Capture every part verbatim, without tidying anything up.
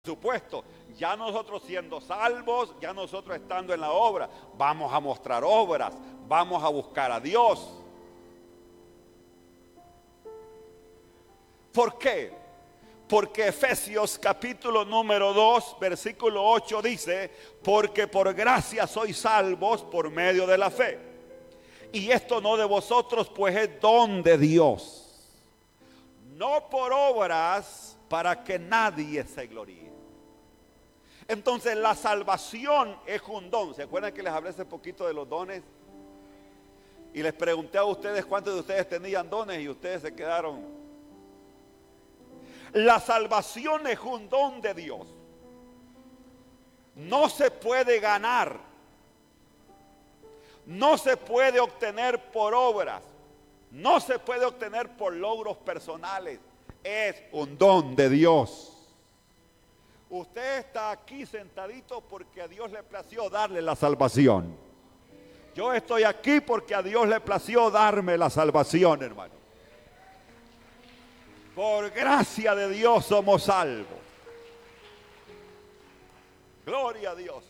supuesto, ya nosotros siendo salvos, ya nosotros estando en la obra, vamos a mostrar obras, vamos a buscar a Dios. ¿Por qué? Porque Efesios capítulo número dos, versículo ocho dice, porque por gracia sois salvos por medio de la fe. Y esto no de vosotros, pues es don de Dios, no por obras para que nadie se gloríe. Entonces la salvación es un don. ¿Se acuerdan que les hablé hace poquito de los dones? Y les pregunté a ustedes cuántos de ustedes tenían dones y ustedes se quedaron. La salvación es un don de Dios. No se puede ganar. No se puede obtener por obras. No se puede obtener por logros personales. Es un don de Dios. Usted está aquí sentadito porque a Dios le plació darle la salvación. Yo estoy aquí porque a Dios le plació darme la salvación, hermano. Por gracia de Dios somos salvos. Gloria a Dios.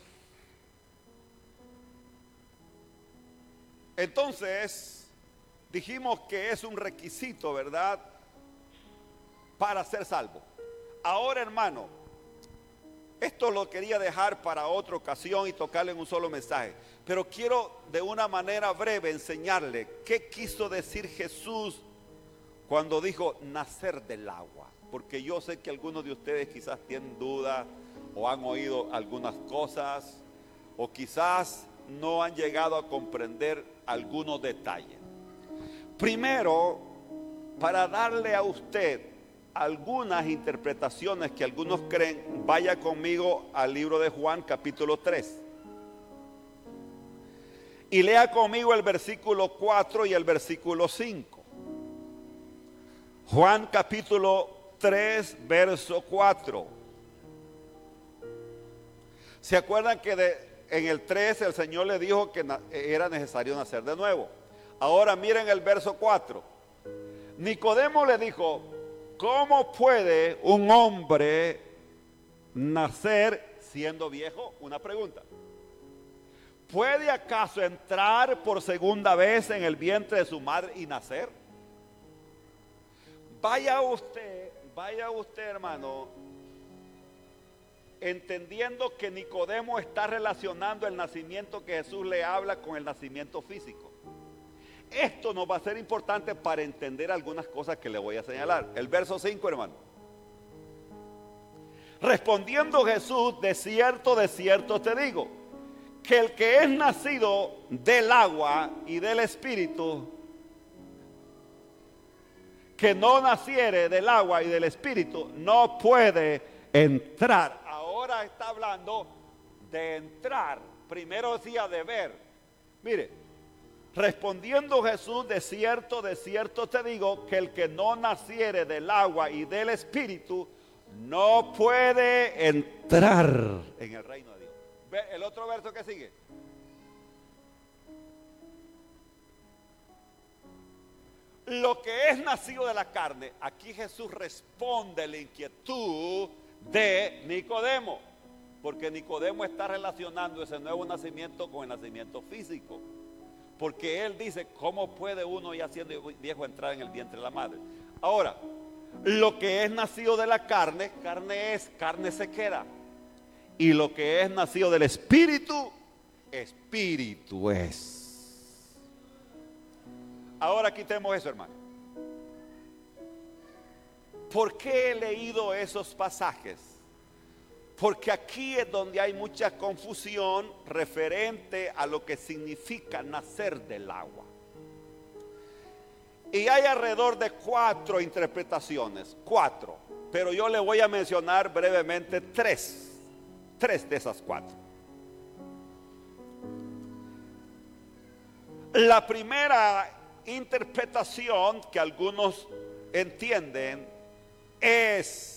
Entonces, dijimos que es un requisito, ¿verdad?, para ser salvo. Ahora, hermano, esto lo quería dejar para otra ocasión y tocarle en un solo mensaje. Pero quiero de una manera breve enseñarle qué quiso decir Jesús cuando dijo nacer del agua. Porque yo sé que algunos de ustedes quizás tienen dudas o han oído algunas cosas o quizás no han llegado a comprender algunos detalles. Primero, para darle a usted algunas interpretaciones que algunos creen, vaya conmigo al libro de Juan capítulo tres y lea conmigo el versículo cuatro y el versículo cinco. Juan capítulo tres verso cuatro. ¿Se acuerdan que de, en el tres el Señor le dijo que na, era necesario nacer de nuevo? Ahora miren el verso cuatro. Nicodemo le dijo, ¿cómo puede un hombre nacer siendo viejo? Una pregunta. ¿Puede acaso entrar por segunda vez en el vientre de su madre y nacer? Vaya usted, vaya usted, hermano, entendiendo que Nicodemo está relacionando el nacimiento que Jesús le habla con el nacimiento físico. Esto nos va a ser importante para entender algunas cosas que le voy a señalar. El verso cinco, hermano. Respondiendo Jesús, de cierto, de cierto te digo, que el que es nacido del agua y del espíritu, que no naciere del agua y del espíritu, no puede entrar. Ahora está hablando de entrar. Primero decía de ver. Mire. Respondiendo Jesús, de cierto, de cierto te digo, que el que no naciere del agua y del espíritu, no puede entrar en el reino de Dios. Ve el otro verso que sigue. Lo que es nacido de la carne, aquí Jesús responde la inquietud de Nicodemo, porque Nicodemo está relacionando ese nuevo nacimiento con el nacimiento físico. Porque él dice, ¿cómo puede uno ya siendo viejo entrar en el vientre de la madre? Ahora, lo que es nacido de la carne, carne es, carne se queda. Y lo que es nacido del espíritu, espíritu es. Ahora quitemos eso, hermano. ¿Por qué he leído esos pasajes? Porque aquí es donde hay mucha confusión referente a lo que significa nacer del agua. Y hay alrededor de cuatro interpretaciones, cuatro. Pero yo le voy a mencionar brevemente tres, tres de esas cuatro. La primera interpretación que algunos entienden es,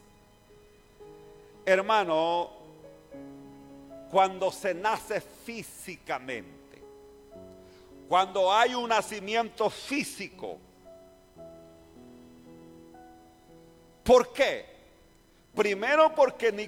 hermano, cuando se nace físicamente, cuando hay un nacimiento físico. ¿Por qué? Primero porque ni